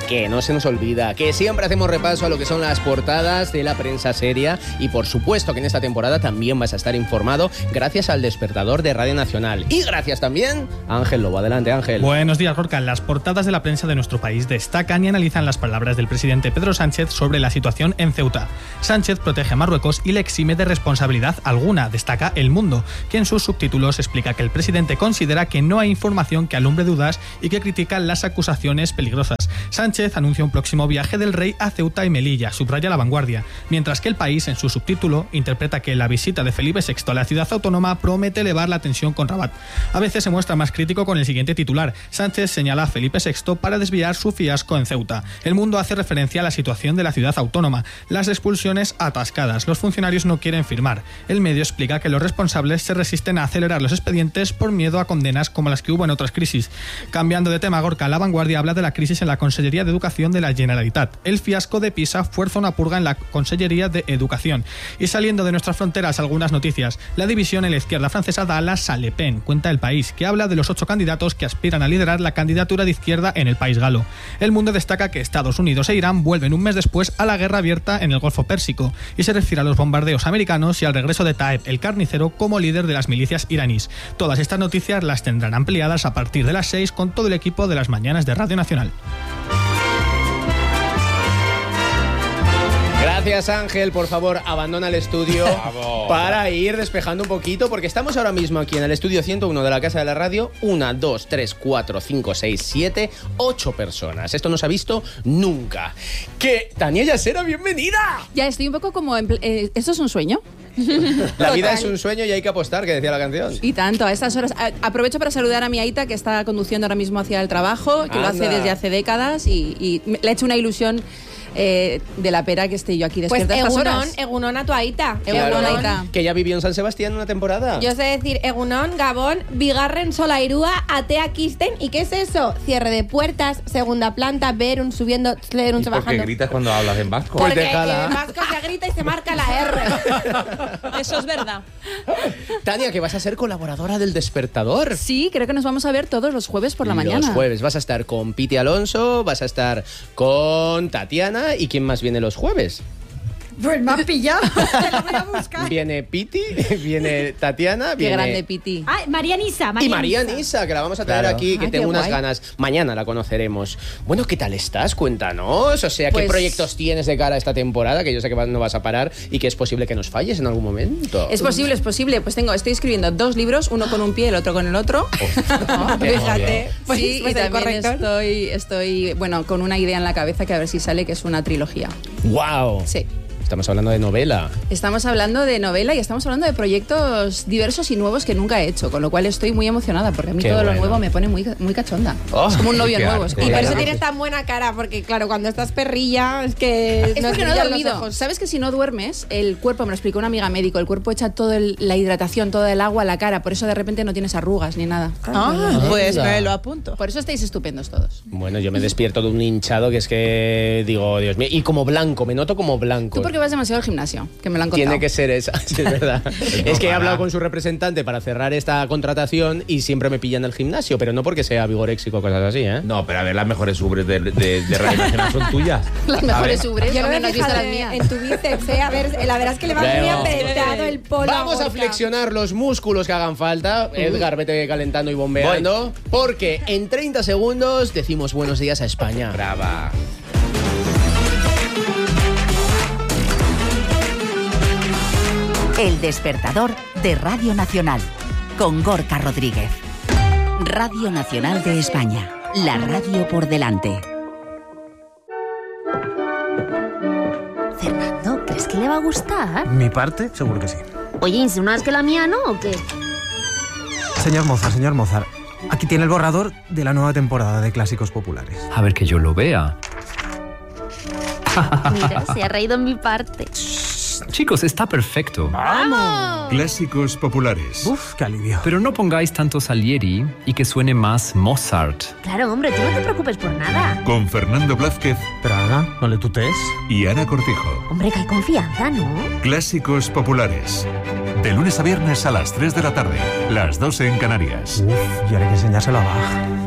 que no se nos olvida, que siempre hacemos repaso a lo que son las portadas de la prensa seria y por supuesto que en esta temporada también vas a estar informado gracias al Despertador de Radio Nacional y gracias también a Ángel Lobo. Adelante, Ángel. Buenos días, Gorka. Las portadas de la prensa de nuestro país destacan y analizan las palabras del presidente Pedro Sánchez sobre la situación en Ceuta. Sánchez protege a Marruecos y le exime de responsabilidad alguna, destaca El Mundo, que en sus subtítulos explica que el presidente considera que no hay información que alumbre dudas y que critica las acusaciones peligrosas. Sánchez anuncia un próximo viaje del rey a Ceuta y Melilla, subraya La Vanguardia, mientras que El País, en su subtítulo, interpreta que la visita de Felipe VI a la ciudad autónoma promete elevar la tensión con Rabat. A veces se muestra más crítico con el siguiente titular. Sánchez señala a Felipe VI para desviar su fiasco en Ceuta. El Mundo hace referencia a la situación de la ciudad autónoma, las expulsiones atascadas, los funcionarios no quieren firmar. El medio explica que los responsables se resisten a acelerar los expedientes por miedo a condenas como las que hubo en otras crisis. Cambiando de tema, Gorka, La Vanguardia habla de la crisis en la Consellería de Educación de la Generalitat. El fiasco de Pisa fuerza una purga en la Consellería de Educación. Y saliendo de nuestras fronteras, algunas noticias. La división en la izquierda francesa da alas a Le Pen, cuenta El País, que habla de los 8 candidatos que aspiran a liderar la candidatura de izquierda en el país galo. El Mundo destaca que Estados Unidos e Irán vuelven un mes después a la guerra abierta en el Golfo Pérsico y se refiere a los bombardeos americanos y al regreso de Taeb el Carnicero como líder de las milicias iraníes. Todas estas noticias las tendrán ampliadas a partir de las 6 con todo el equipo de las mañanas de Radio Nacional. Gracias, Ángel. Por favor, abandona el estudio para ir despejando un poquito, porque estamos ahora mismo aquí en el estudio 101 de la Casa de la Radio. 1, 2, 3, 4, 5, 6, 7, 8 personas. Esto no se ha visto nunca. ¡Que Tania Yasera, bienvenida! Ya estoy un poco como... ¿Esto es un sueño? La vida es un sueño y hay que apostar, que decía la canción. Y tanto, a estas horas. Aprovecho para saludar a mi Aita, que está conduciendo ahora mismo hacia el trabajo, que lo hace desde hace décadas y le ha hecho una ilusión de la pera que esté yo aquí despierta a estas horas. Egunon a tu Aita. Egunon, Aita. Que ya vivió en San Sebastián una temporada. Yo sé decir Egunon, Gabón, Bigarren, Solairúa, Atea, Kisten. ¿Y qué es eso? Cierre de puertas, segunda planta, Berun, subiendo, Tlerun, bajando. ¿Por qué gritas cuando hablas en vasco? Porque en vasco se grita y se marca la R. Eso es verdad. Tania, que vas a ser colaboradora del Despertador. Sí, creo que nos vamos a ver todos los jueves por la mañana. Los jueves vas a estar con Piti Alonso, vas a estar con Tatiana. ¿Y quién más viene los jueves? Pues me has pillado. Te lo voy a buscar. Viene Piti, viene Tatiana, Qué grande Piti. Ah, María Nisa. Y María Nisa, que la vamos a traer aquí, que tengo unas ganas. Mañana la conoceremos. Bueno, ¿qué tal estás? Cuéntanos. O sea, ¿qué proyectos tienes de cara a esta temporada? Que yo sé que no vas a parar y que es posible que nos falles en algún momento. Es posible, es posible. Pues estoy escribiendo 2 libros, uno con un pie, el otro con el otro. Fíjate. Pues, sí, y también estoy con una idea en la cabeza que a ver si sale, que es una trilogía. ¡Wow! Sí. Estamos hablando de novela. Estamos hablando de novela y estamos hablando de proyectos diversos y nuevos que nunca he hecho, con lo cual estoy muy emocionada, porque a mí lo nuevo me pone muy cachonda. Es como un novio nuevo. Y por eso tienes tan buena cara, porque claro, cuando estás perrilla es que... Es porque no he dormido. ¿Sabes que si no duermes, el cuerpo, me lo explicó una amiga médico, el cuerpo echa toda la hidratación, toda el agua a la cara, por eso de repente no tienes arrugas ni nada. Pues me lo apunto. Por eso estáis estupendos todos. Bueno, yo me despierto de un hinchado que es que digo, Dios mío, y como blanco, me noto como blanco. Tú porque vas demasiado al gimnasio, que me lo han contado. Tiene que ser esa, sí, es verdad. Es que he hablado con su representante para cerrar esta contratación y siempre me pillan el gimnasio, pero no porque sea vigoréxico o cosas así, ¿eh? No, pero a ver, las mejores ubres de Radio Nacional son tuyas. Las mejores ubres, yo no has visto las mías. En tu bíceps, a ver, la verdad es que le va muy apretado el polo. Vamos a flexionar los músculos que hagan falta. Edgar, vete calentando y bombeando. Porque en 30 segundos decimos buenos días a España. Brava. El Despertador de Radio Nacional, con Gorka Rodríguez. Radio Nacional de España, la radio por delante. Fernando, ¿crees que le va a gustar? ¿Mi parte? Seguro que sí. Oye, ¿insinúas que la mía no o qué? Señor Mozart, aquí tiene el borrador de la nueva temporada de Clásicos Populares. A ver que yo lo vea. Mira, se ha reído en mi parte. Chicos, está perfecto. ¡Vamos! Clásicos Populares. Uf, qué alivio. Pero no pongáis tanto Salieri y que suene más Mozart. Claro, hombre, tú no te preocupes por nada. Con Fernando Blázquez. Pero Ana, no le tutees. Y Ana Cortijo. Hombre, que hay confianza, ¿no? Clásicos Populares. De lunes a viernes a las 3 de la tarde. Las 2 en Canarias. Uf, y ahora hay que enseñárselo a Bach.